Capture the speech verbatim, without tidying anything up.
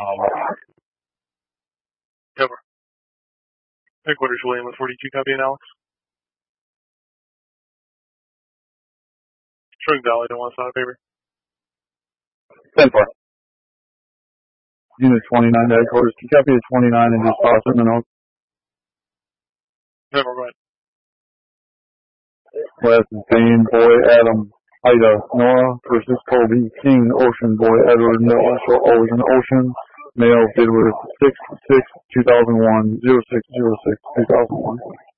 Cover. Headquarters, William with forty-two, copy, and Alex. Showing valid and one sign of paper. ten four. Unit twenty-nine to headquarters. Can you copy at twenty-nine and just toss in the note? Never mind. West is Dane, Boy, Adam, Ida, Nora versus Kobe, King, Ocean, Boy, Edward, Noah, Short Ocean, Ocean, male, did with six six two thousand one, zero six zero six two thousand one.